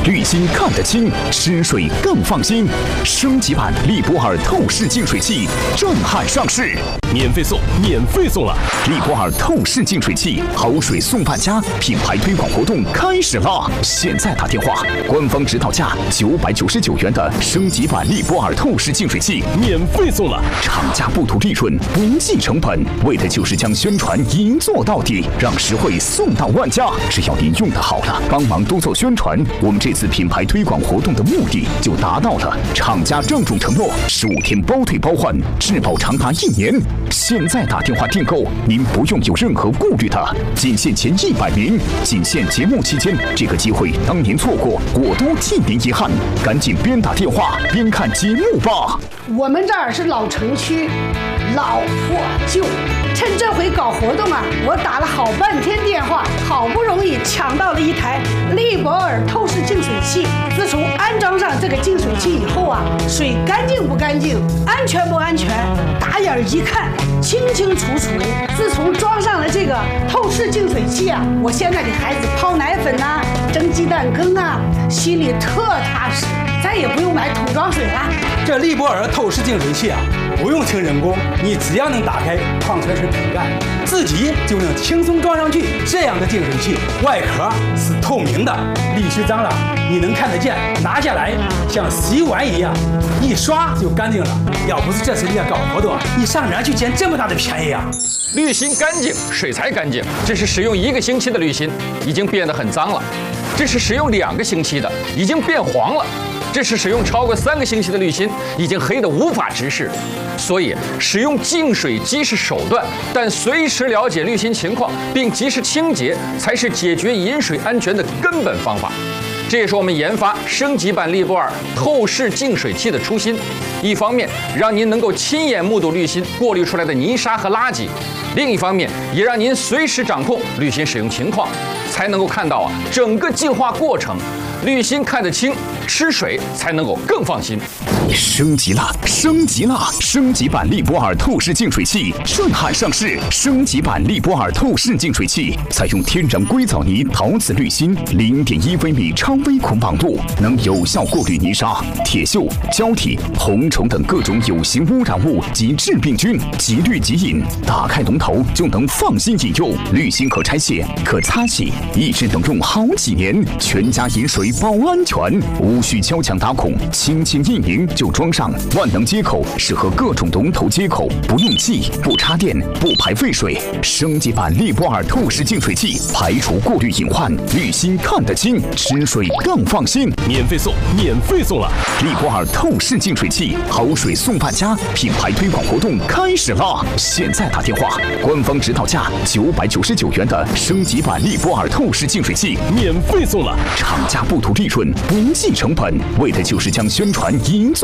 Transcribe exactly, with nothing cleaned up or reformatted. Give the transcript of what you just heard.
滤芯看得清，吃水更放心。升级版利波尔透视净水器震撼上市， 免费送，免费送了！ 利波尔透视净水器好水送万家品牌推广活动开始啦！现在打电话，官方指导价九百九十九元的升级版利波尔透视净水器免费送了。 厂家不图利润，不计成本，为的就是将宣传一做到底，让实惠送到万家。只要您用得好了，帮忙多做宣传，我们这次品牌推广活动的目的就达到了。厂家郑重承诺，十五天包退包换，质保长达一年。现在打电话订购，您不用有任何顾虑的。仅限前一百名，仅限节目期间，这个机会当您错过，我都替您遗憾。赶紧边打电话边看节目吧。 我们这儿是老城区，老破旧。趁这回搞活动啊，我打了好半天电话，好不容易抢到了一台利博尔透视净水器。自从安装上这个净水器以后啊，水干净不干净，安全不安全，打眼一看清清楚楚。自从装上了这个透视净水器啊，我现在给孩子泡奶粉呐、啊、蒸鸡蛋羹啊，心里特踏实，再也不用买桶装水了。 这利博尔透视净水器啊，不用请人工，你只要能打开矿泉水瓶盖，自己就能轻松装上去。这样的净水器外壳是透明的，沥须脏了你能看得见，拿下来像洗碗一样，一刷就干净了。要不是这次你要搞活动，你上哪儿去捡这么大的便宜啊？ 滤芯干净，水才干净。这是使用一个星期的滤芯，已经变得很脏了；这是使用两个星期的，已经变黄了；这是使用超过三个星期的滤芯，已经黑得无法直视。所以，使用净水机是手段，但随时了解滤芯情况并及时清洁，才是解决饮水安全的根本方法。这也是我们研发升级版利波尔透视净水器的初心。一方面，让您能够亲眼目睹滤芯过滤出来的泥沙和垃圾；另一方面，也让您随时掌控滤芯使用情况，才能够看到啊整个净化过程。滤芯看得清，吃水才能够更放心。 升级了，升级了！升级版利波尔透视净水器震撼上市。升级版利波尔透视净水器采用天然硅藻泥陶瓷滤芯，零点一微米超微孔网度，能有效过滤泥沙、铁锈、胶体、红虫等各种有形污染物及致病菌，即滤即饮。打开龙头就能放心饮用。滤芯可拆卸、可擦洗，一直能用好几年。全家饮水保安全，无需敲墙打孔，轻轻一拧就装上。万能接口适合各种龙头接口，不用气、不插电、不排废水。升级版利波尔透视净水器排除过滤隐患，滤芯看得清，吃水更放心。 免费送，免费送了！ 利波尔透视净水器好水送万家品牌推广活动开始啦！现在打电话，官方指导价九百九十九元的升级版利波尔透视净水器免费送了。 厂家不图利润，不计成本，为的就是将宣传一做